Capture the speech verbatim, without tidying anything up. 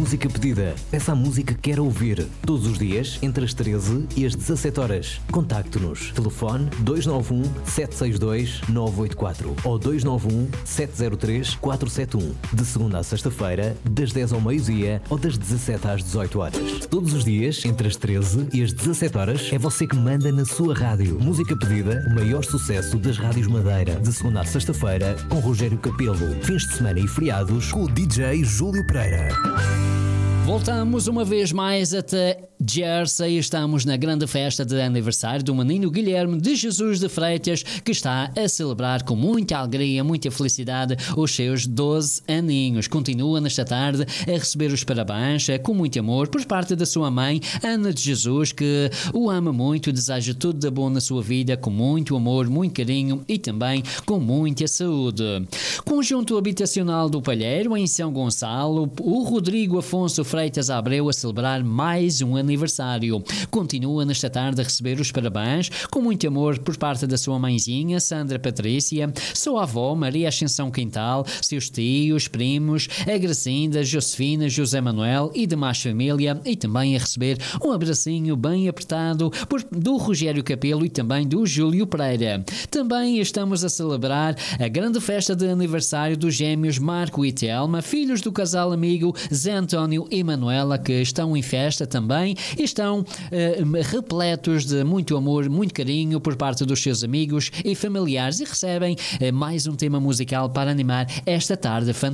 Música Pedida. Peça a música que quer ouvir. Todos os dias, entre as treze e as dezassete horas. Contacte-nos. Telefone dois nove um, sete seis dois, nove oito quatro ou dois nove um, sete zero três, quatro sete um. De segunda a sexta-feira, das dez ao meio-dia ou das dezassete às dezoito horas. Todos os dias, entre as treze e as dezassete horas, é você que manda na sua rádio. Música Pedida, o maior sucesso das rádios Madeira. De segunda a sexta-feira, com Rogério Capelo. Fins de semana e feriados, com o D J Júlio Pereira. Voltamos uma vez mais até Jersey. Estamos na grande festa de aniversário do menino Guilherme de Jesus de Freitas, que está a celebrar com muita alegria, muita felicidade os seus doze aninhos. Continua nesta tarde a receber os parabéns com muito amor por parte da sua mãe, Ana de Jesus, que o ama muito, deseja tudo de bom na sua vida, com muito amor, muito carinho e também com muita saúde. Conjunto Habitacional do Palheiro, em São Gonçalo, o Rodrigo Afonso Freitas Abreu a celebrar mais um aniversário. Continua nesta tarde a receber os parabéns com muito amor por parte da sua mãezinha, Sandra Patrícia, sua avó, Maria Ascensão Quintal, seus tios, primos, a Gracinda, Josefina, José Manuel e demais família, e também a receber um abracinho bem apertado por, do Rogério Capelo e também do Júlio Pereira. Também estamos a celebrar a grande festa de aniversário dos gêmeos Marco e Telma, filhos do casal amigo Zé António e Manuela, que estão em festa também e estão uh, repletos de muito amor, muito carinho por parte dos seus amigos e familiares, e recebem uh, mais um tema musical para animar esta tarde fantástica.